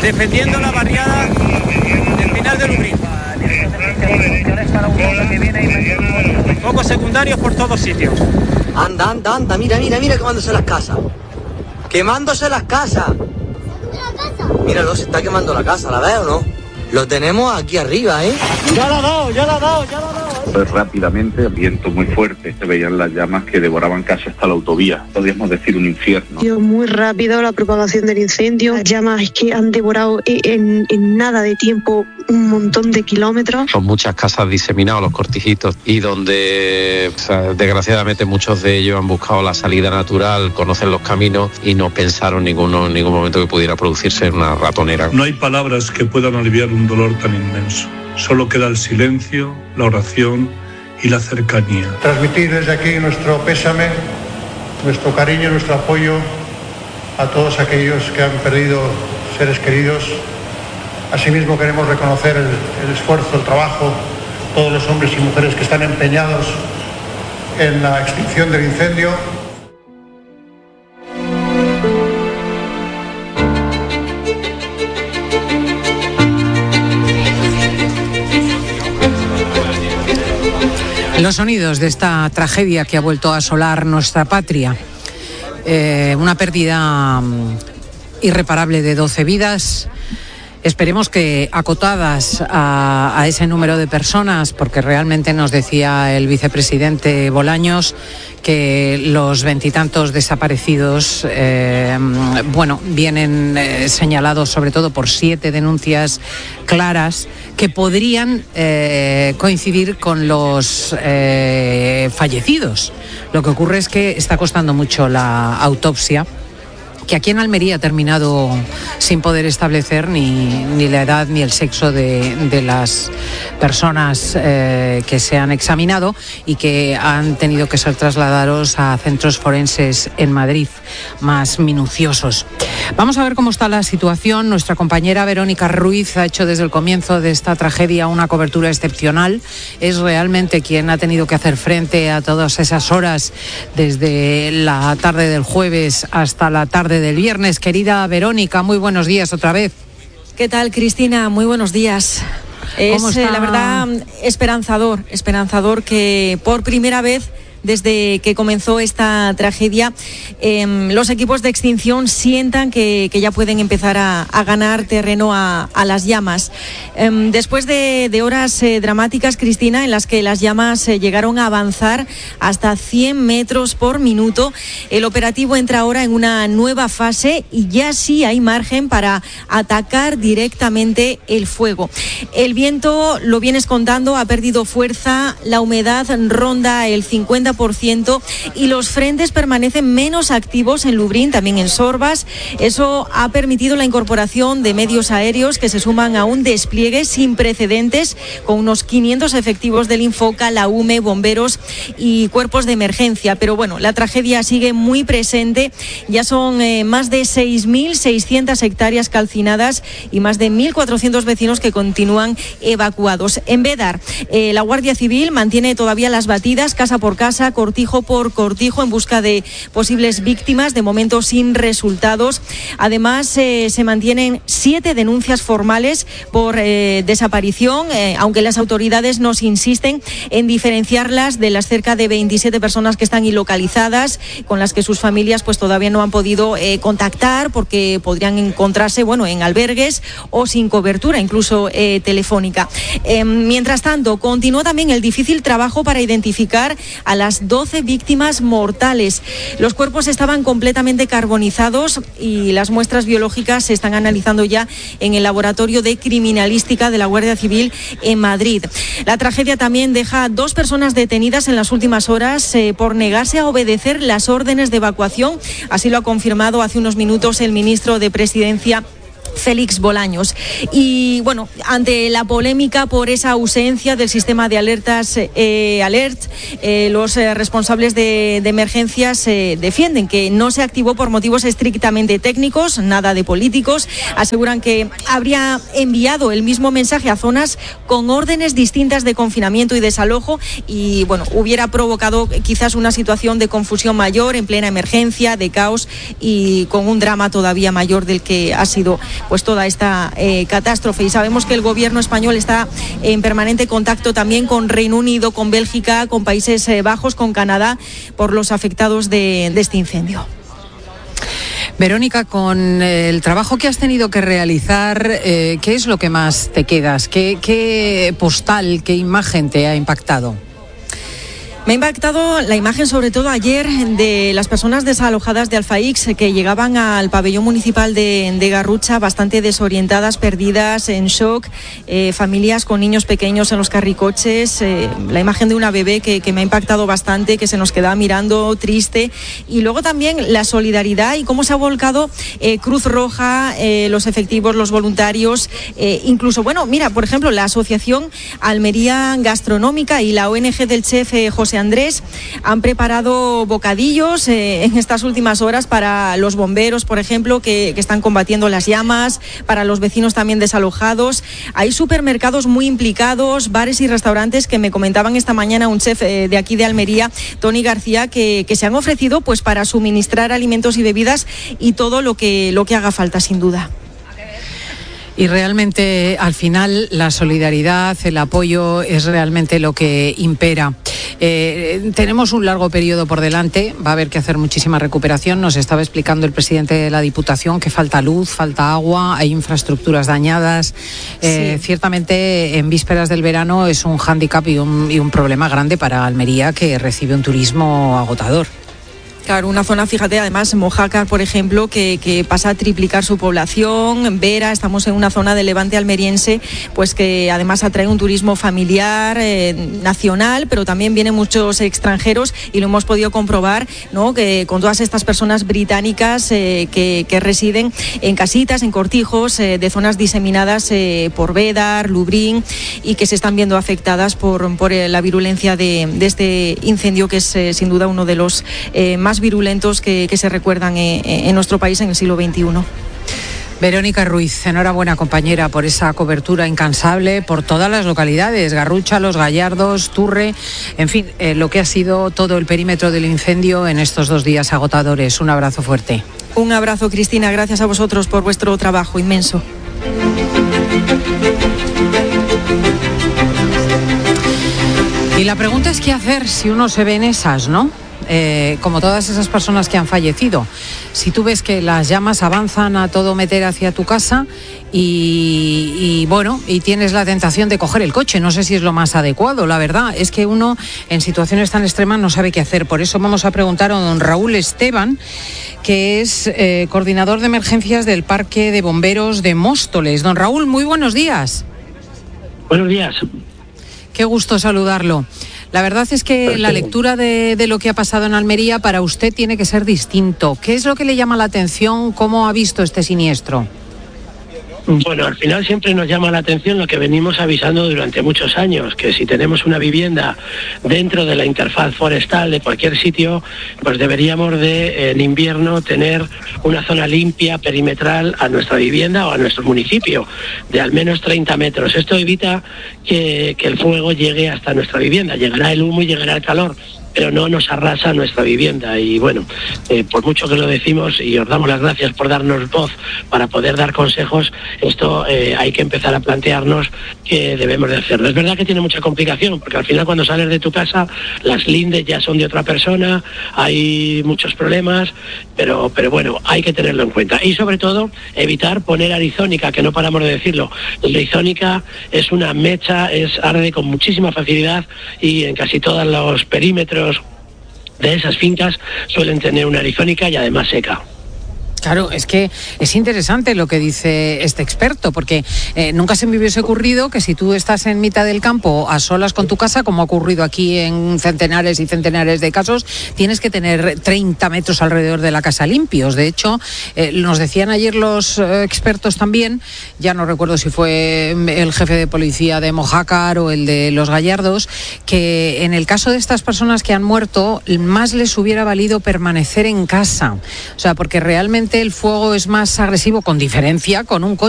defendiendo la barriada del final de Lubric. Focos secundarios por todos sitios. Anda, mira quemándose las casas. ¡Quemándose las casas! Míralo, se está quemando la casa, ¿la ves o no? Lo tenemos aquí arriba, ¿eh? Ya la ha dado. Pues rápidamente, viento muy fuerte, se veían las llamas que devoraban casi hasta la autovía, podríamos decir un infierno. Muy rápido la propagación del incendio, las llamas que han devorado en nada de tiempo un montón de kilómetros. Son muchas casas diseminadas, los cortijitos, y donde desgraciadamente muchos de ellos han buscado la salida natural, conocen los caminos y no pensaron en ningún momento que pudiera producirse una ratonera. No hay palabras que puedan aliviar un dolor tan inmenso. Solo queda el silencio, la oración y la cercanía. Transmitir desde aquí nuestro pésame, nuestro cariño, nuestro apoyo a todos aquellos que han perdido seres queridos. Asimismo queremos reconocer el esfuerzo, el trabajo, todos los hombres y mujeres que están empeñados en la extinción del incendio. Los sonidos de esta tragedia que ha vuelto a asolar nuestra patria. Una pérdida irreparable de 12 vidas. Esperemos que acotadas a ese número de personas, porque realmente nos decía el vicepresidente Bolaños que los veintitantos desaparecidos, vienen señalados sobre todo por 7 denuncias claras que podrían coincidir con los fallecidos. Lo que ocurre es que está costando mucho la autopsia, que aquí en Almería ha terminado sin poder establecer ni la edad ni el sexo de las personas que se han examinado y que han tenido que ser trasladados a centros forenses en Madrid más minuciosos. Vamos a ver cómo está la situación. Nuestra compañera Verónica Ruiz ha hecho desde el comienzo de esta tragedia una cobertura excepcional. Es realmente quien ha tenido que hacer frente a todas esas horas desde la tarde del jueves hasta la tarde del viernes. Querida Verónica, muy buenos días otra vez. ¿Qué tal, Cristina? Muy buenos días. Es la verdad esperanzador que por primera vez desde que comenzó esta tragedia, los equipos de extinción sientan que ya pueden empezar a ganar terreno a las llamas. Después de horas dramáticas, Cristina, en las que las llamas llegaron a avanzar hasta 100 metros por minuto, el operativo entra ahora en una nueva fase y ya sí hay margen para atacar directamente el fuego. El viento, lo vienes contando, ha perdido fuerza, la humedad ronda el 50% y los frentes permanecen menos activos en Lubric, también en Sorbas. Eso ha permitido la incorporación de medios aéreos que se suman a un despliegue sin precedentes con unos 500 efectivos del Infoca, la UME, bomberos y cuerpos de emergencia. Pero bueno, la tragedia sigue muy presente. Ya son más de 6.600 hectáreas calcinadas y más de 1.400 vecinos que continúan evacuados. En Bédar, la Guardia Civil mantiene todavía las batidas casa por casa, cortijo por cortijo, en busca de posibles víctimas, de momento sin resultados. Además, se mantienen 7 denuncias formales por desaparición, aunque las autoridades nos insisten en diferenciarlas de las cerca de 27 personas que están ilocalizadas, con las que sus familias pues todavía no han podido contactar porque podrían encontrarse en albergues o sin cobertura, incluso telefónica. Mientras tanto, continúa también el difícil trabajo para identificar a las 12 víctimas mortales. Los cuerpos estaban completamente carbonizados y las muestras biológicas se están analizando ya en el laboratorio de criminalística de la Guardia Civil en Madrid. La tragedia también deja 2 personas detenidas en las últimas horas por negarse a obedecer las órdenes de evacuación. Así lo ha confirmado hace unos minutos el ministro de Presidencia, Félix Bolaños. Y ante la polémica por esa ausencia del sistema de alertas Alert, los responsables de emergencias defienden que no se activó por motivos estrictamente técnicos, nada de políticos. Aseguran que habría enviado el mismo mensaje a zonas con órdenes distintas de confinamiento y desalojo y hubiera provocado quizás una situación de confusión mayor en plena emergencia, de caos y con un drama todavía mayor del que ha sido pues toda esta catástrofe. Y sabemos que el gobierno español está en permanente contacto también con Reino Unido, con Bélgica, con Países Bajos, con Canadá, por los afectados de este incendio. Verónica, con el trabajo que has tenido que realizar, ¿qué es lo que más te quedas? ¿Qué postal, qué imagen te ha impactado? Me ha impactado la imagen, sobre todo ayer, de las personas desalojadas de Alfaix que llegaban al pabellón municipal de Garrucha bastante desorientadas, perdidas, en shock, familias con niños pequeños en los carricoches, la imagen de una bebé que me ha impactado bastante, que se nos quedaba mirando triste, y luego también la solidaridad y cómo se ha volcado Cruz Roja, los efectivos, los voluntarios, incluso, bueno, mira, por ejemplo, la Asociación Almería Gastronómica y la ONG del chef José Andrés han preparado bocadillos en estas últimas horas para los bomberos, por ejemplo, que están combatiendo las llamas, para los vecinos también desalojados. Hay supermercados muy implicados, bares y restaurantes que me comentaban esta mañana un chef de aquí de Almería, Tony García, que se han ofrecido pues para suministrar alimentos y bebidas y todo lo que haga falta, sin duda. Y realmente, al final, la solidaridad, el apoyo es realmente lo que impera. Tenemos un largo periodo por delante, va a haber que hacer muchísima recuperación. Nos estaba explicando el presidente de la Diputación que falta luz, falta agua, hay infraestructuras dañadas. Sí. Ciertamente, en vísperas del verano es un hándicap y un problema grande para Almería, que recibe un turismo agotador. Claro, una zona, fíjate, además Mojácar, por ejemplo, que pasa a triplicar su población. Vera, estamos en una zona de Levante almeriense, pues que además atrae un turismo familiar, nacional, pero también vienen muchos extranjeros y lo hemos podido comprobar, ¿no? Que con todas estas personas británicas que residen en casitas, en cortijos, de zonas diseminadas por Bédar, Lubrín, y que se están viendo afectadas por la virulencia de este incendio, que es sin duda uno de los más virulentos que se recuerdan en nuestro país en el siglo XXI. Verónica Ruiz, enhorabuena, compañera, por esa cobertura incansable por todas las localidades, Garrucha, Los Gallardos, Turre, en fin, lo que ha sido todo el perímetro del incendio en estos 2 días agotadores. Un abrazo fuerte. Un abrazo, Cristina, gracias a vosotros por vuestro trabajo inmenso. Y la pregunta es qué hacer si uno se ve en esas, ¿no? Como todas esas personas que han fallecido. Si tú ves que las llamas avanzan a todo meter hacia tu casa y tienes la tentación de coger el coche, no sé si es lo más adecuado. La verdad es que uno en situaciones tan extremas no sabe qué hacer. Por eso vamos a preguntar a don Raúl Esteban, que es coordinador de emergencias del Parque de Bomberos de Móstoles. Don Raúl, muy buenos días. Buenos días. Qué gusto saludarlo. La verdad es que la lectura de lo que ha pasado en Almería para usted tiene que ser distinto. ¿Qué es lo que le llama la atención? ¿Cómo ha visto este siniestro? Bueno, al final siempre nos llama la atención lo que venimos avisando durante muchos años, que si tenemos una vivienda dentro de la interfaz forestal de cualquier sitio, pues deberíamos en invierno tener una zona limpia, perimetral, a nuestra vivienda o a nuestro municipio, de al menos 30 metros. Esto evita que el fuego llegue hasta nuestra vivienda. Llegará el humo y llegará el calor, pero no nos arrasa nuestra vivienda. Y bueno, por mucho que lo decimos y os damos las gracias por darnos voz para poder dar consejos, esto hay que empezar a plantearnos que debemos de hacerlo. Es verdad que tiene mucha complicación, porque al final cuando sales de tu casa, las lindes ya son de otra persona, hay muchos problemas, pero bueno, hay que tenerlo en cuenta. Y sobre todo, evitar poner arizónica, que no paramos de decirlo. La arizónica es una mecha, arde con muchísima facilidad y en casi todos los perímetros de esas fincas suelen tener una arizónica y además seca. Claro, es que es interesante lo que dice este experto, porque nunca se me hubiese ocurrido que si tú estás en mitad del campo a solas con tu casa, como ha ocurrido aquí en centenares y centenares de casos, tienes que tener 30 metros alrededor de la casa limpios. De hecho, nos decían ayer los expertos también, ya no recuerdo si fue el jefe de policía de Mojácar o el de Los Gallardos, que en el caso de estas personas que han muerto, más les hubiera valido permanecer en casa. O sea, porque realmente el fuego es más agresivo, con diferencia, con un coche